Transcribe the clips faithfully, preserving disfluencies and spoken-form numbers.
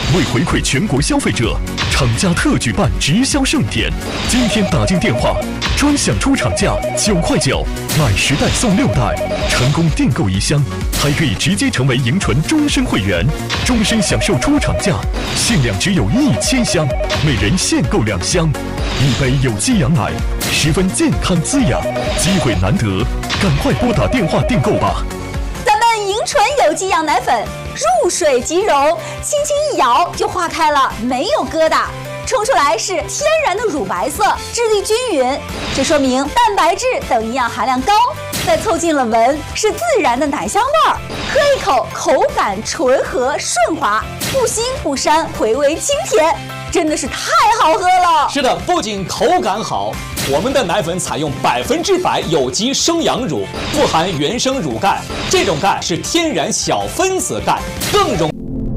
为回馈全国消费者，厂家特举办直销盛典。今天打进电话，专享出厂价九块九，买十袋送六袋，成功订购一箱，还可以直接成为银醇终身会员，终身享受出厂价，限量只有一千箱，每人限购两箱。一杯有机羊奶，十分健康滋养，机会难得，赶快拨打电话订购吧。 咱们银醇有机羊奶粉入水即溶，轻轻一摇就化开了，没有疙瘩，冲出来是天然的乳白色，质地均匀，这说明蛋白质等营养含量高。再凑近了闻，是自然的奶香味儿，喝一口口感醇和顺滑，不腥不膻，回味清甜，真的是太好喝了。 是的，不仅口感好，我们的奶粉采用百分之百有机生羊乳，富含原生乳钙，这种钙是天然小分子钙，更容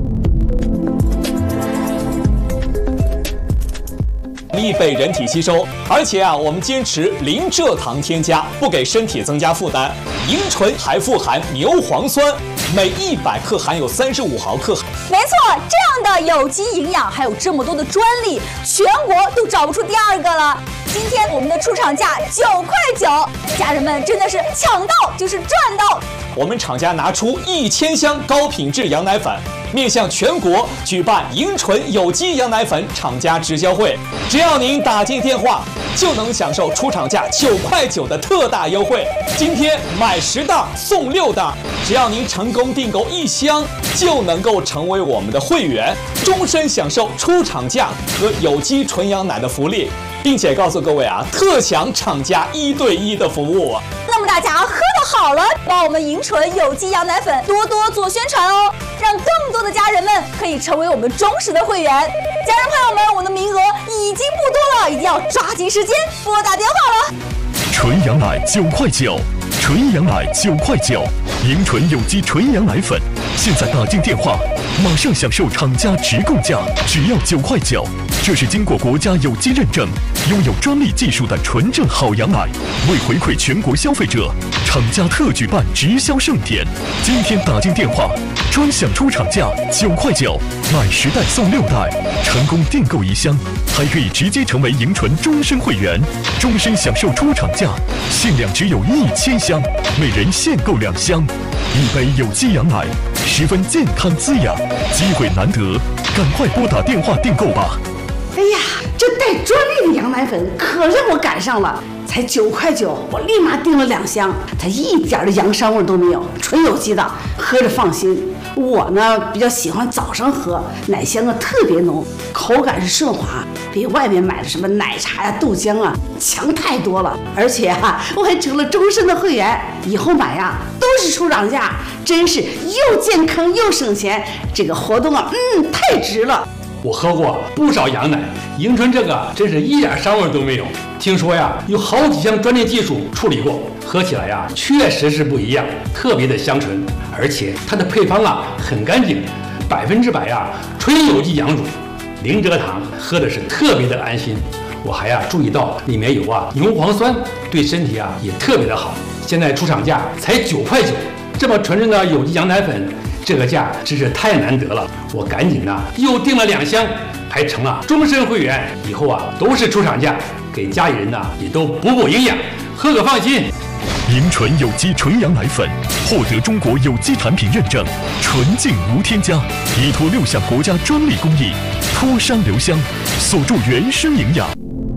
易被人体吸收，而且啊，我们坚持零蔗糖添加，不给身体增加负担。银醇还富含牛磺酸，每一百克含有三十五毫克。 没错，这样的有机营养还有这么多的专利，全国都找不出第二个了。今天我们的出厂价九块九，家人们真的是抢到就是赚到。 我们厂家拿出一千箱高品质羊奶粉，面向全国举办银醇有机羊奶粉厂家直销会，只要您打进电话，就能享受出厂价九块九的特大优惠。今天买十袋送六袋，只要您成功订购一箱，就能够成为我们的会员，终身享受出厂价和有机纯羊奶的福利，并且告诉各位啊，特享厂家一对一的服务。 那么大家喝得好了，帮我们银醇有机羊奶粉多多做宣传哦，让更多的家人们可以成为我们忠实的会员。家人朋友们，我的名额已经不多了，一定要抓紧时间拨打电话了。 纯羊奶九块九，纯羊奶九块九，银醇有机纯羊奶粉，现在打进电话，马上享受厂家直供价，只要九块九。这是经过国家有机认证、拥有专利技术的纯正好羊奶。为回馈全国消费者，厂家特举办直销盛典。今天打进电话，专享出厂价九块九，买十袋送六袋，成功订购一箱，还可以直接成为银醇终身会员，终身享受出厂价，限量只有一千箱，每人限购两箱。一杯有机羊奶，十分健康滋养，机会难得，赶快拨打电话订购吧。 哎呀，这带专利的羊奶粉可让我赶上了，才九块九，我立马订了两箱，它一点的羊膻味都没有，纯有机的，喝着放心。我呢比较喜欢早上喝，奶香啊特别浓，口感是顺滑，比外面买的什么奶茶呀、豆浆啊强太多了。而且啊，我还成了终身的会员，以后买呀都是出厂价，真是又健康又省钱。这个活动啊，嗯，太值了。 我喝过不少羊奶，银醇这个真是一点膻味都没有。听说呀，有好几项专利技术处理过，喝起来呀确实是不一样，特别的香醇，而且它的配方啊很干净，百分之百呀纯有机羊乳，零蔗糖，喝的是特别的安心。我还呀注意到里面有啊牛磺酸，对身体啊也特别的好。现在出厂价才九块九，这么纯正的有机羊奶粉，这个价真是太难得了，我赶紧呢又订了两箱，还成了终身会员，以后啊都是出厂价，给家里人呢也都补补营养，喝个放心。 银醇有机纯羊奶粉获得中国有机产品认证，纯净无添加，依托六项国家专利工艺，脱膻留香，锁住原生营养。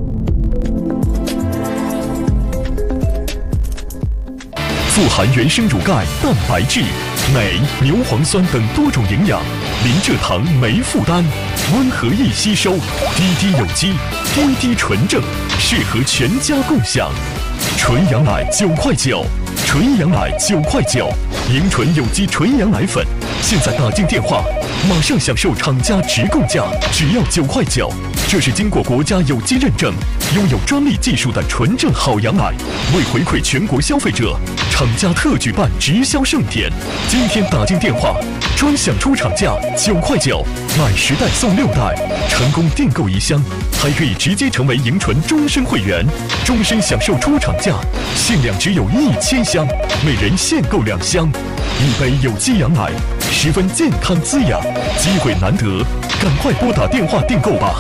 富含原生乳钙、蛋白质、镁、牛磺酸等多种营养，零蔗糖没负担，温和易吸收，滴滴有机，滴滴纯正，适合全家共享。纯羊奶九块九，纯羊奶九块九，银醇有机纯羊奶粉，现在打进电话，马上享受厂家直供价，只要九块九。这是经过国家有机认证、拥有专利技术的纯正好羊奶。为回馈全国消费者，厂家特举办直销盛典。今天打进电话，专享出厂价九块九，买十袋送六袋，成功订购一箱，还可以直接成为银醇终身会员，终身享受出厂价，限量只有一千箱，每人限购两箱。一杯有机羊奶，十分健康滋养，机会难得，赶赶快拨打电话订购吧。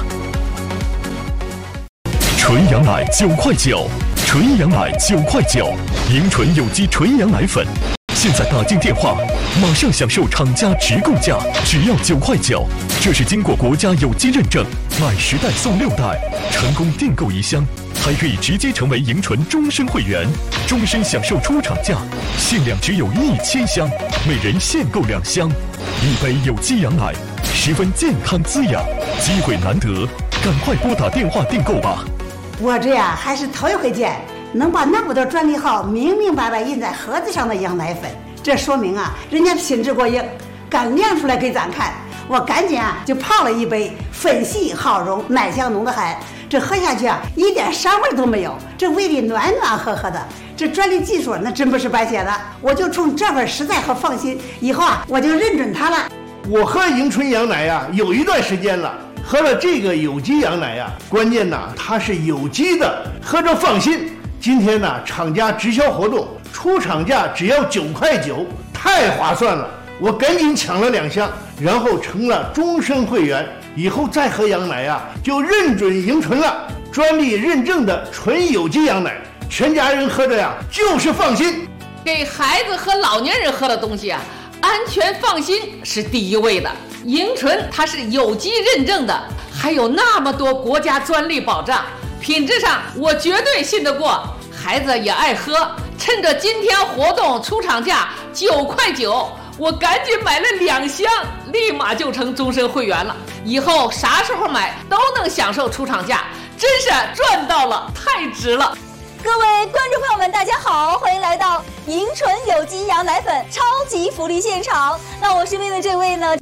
纯羊奶九块九，纯羊奶九块九，迎纯有机纯羊奶粉，现在打进电话，马上享受厂家直购价，只要九块九。这是经过国家有机认证，买十袋送六袋，成功订购一箱，还可以直接成为迎纯终身会员，终身享受出厂价，限量只有一千箱，每人限购两箱，一杯有机羊奶，十分健康滋养，机会难得，赶快拨打电话订购吧。 我这呀还是头一回见能把那么多专利号明明白白印在盒子上的羊奶粉，这说明啊人家品质过硬，敢亮出来给咱看。我赶紧啊就泡了一杯，粉细好溶，奶香浓得很，这喝下去啊一点膻味都没有，这胃里暖暖和和的。这专利技术那真不是白写的，我就冲这份实在和放心，以后啊我就认准它了。 我喝迎纯羊奶呀有一段时间了，喝了这个有机羊奶呀，关键呐它是有机的，喝着放心。今天呢厂家直销活动，出厂价只要九块九，太划算了。我赶紧抢了两箱，然后成了终身会员，以后再喝羊奶呀就认准迎纯了，专利认证的纯有机羊奶，全家人喝着呀就是放心。 给孩子和老年人喝的东西啊，安全放心是第一位的。迎纯它是有机认证的，还有那么多国家专利保障，品质上我绝对信得过，孩子也爱喝。趁着今天活动出厂价九块九，我赶紧买了两箱，立马就成终身会员了。以后啥时候买都能享受出厂价，真是赚到了，太值了。 各位观众朋友们，大家好，欢迎来到迎纯有机羊奶粉超级福利现场。那我身边的这位呢，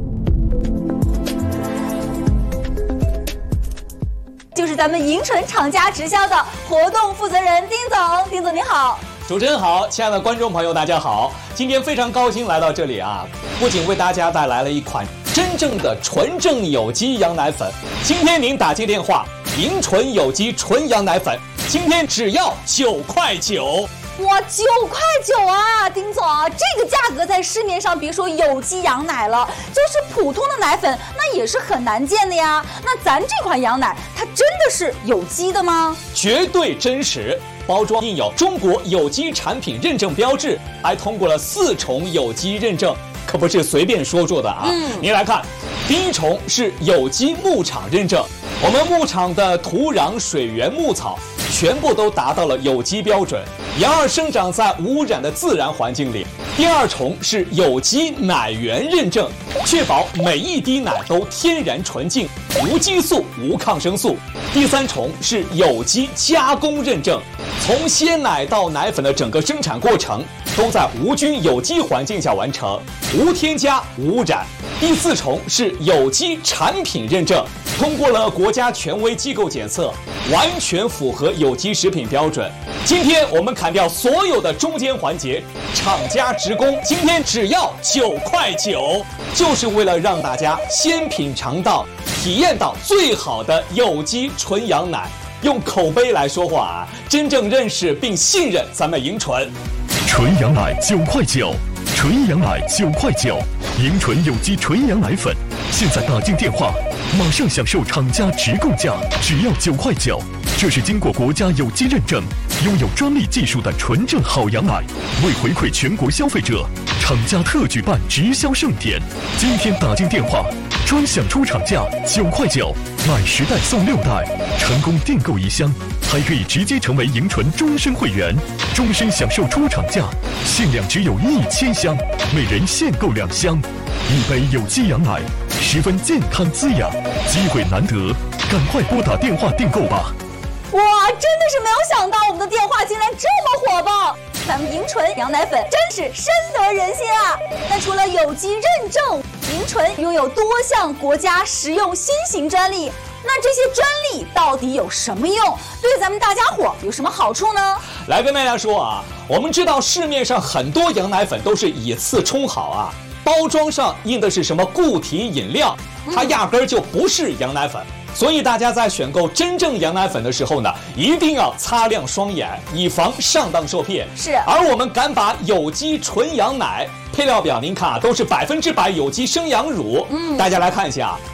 就是咱们迎纯厂家直销的活动负责人丁总。丁总你好。 主持人好，亲爱的观众朋友大家好，今天非常高兴来到这里啊，不仅为大家带来了一款真正的纯正有机羊奶粉，今天您打进电话，迎纯有机纯羊奶粉今天只要九块九。 哇，九块九啊，丁总，这个价格在市面上别说有机羊奶了，就是普通的奶粉那也是很难见的呀。那咱这款羊奶它真的是有机的吗？ 绝对真实，包装印有中国有机产品认证标志，还通过了四重有机认证，可不是随便说说的啊。嗯，您来看，第一重是有机牧场认证，我们牧场的土壤、水源、牧草全部都达到了有机标准，羊儿生长在无污染的自然环境里。第二重是有机奶源认证，确保每一滴奶都天然纯净，无激素、无抗生素。第三重是有机加工认证，从鲜奶到奶粉的整个生产过程都在无菌有机环境下完成，无添加、无污染。第四重是有机产品认证，通过了国家权威机构检测，完全符合有机食品标准。今天我们砍掉所有的中间环节，厂家直供，今天只要九块九，就是为了让大家先品尝到、体验到最好的有机纯羊奶。用口碑来说话啊，真正认识并信任咱们迎纯。 纯羊奶九块九，纯羊奶九块九，迎纯有机纯羊奶粉，现在打进电话，马上享受厂家直购价，只要九块九。这是经过国家有机认证，拥有专利技术的纯正好羊奶。为回馈全国消费者，厂家特举办直销盛典，今天打进电话，专享出厂价九块九，买十袋送六袋，成功订购一箱，还可以直接成为迎纯终身会员，终身享受出厂价，限量只有一千箱，每人限购两箱，一杯有机羊奶，十分健康滋养，机会难得，赶快拨打电话订购吧。 哇，真的是没有想到我们的电话竟然这么火爆！咱们迎纯羊奶粉真是深得人心啊！那除了有机认证，迎纯拥有多项国家食用新型专利。那这些专利到底有什么用？对咱们大家伙有什么好处呢？ 来跟大家说啊，我们知道市面上很多羊奶粉都是以次充好啊，包装上印的是什么固体饮料，它压根儿就不是羊奶粉。所以大家在选购真正羊奶粉的时候呢，一定要擦亮双眼，以防上当受骗。 是， 而我们敢把有机纯羊奶配料表您看啊，都是百分之百有机生羊乳。嗯，大家来看一下，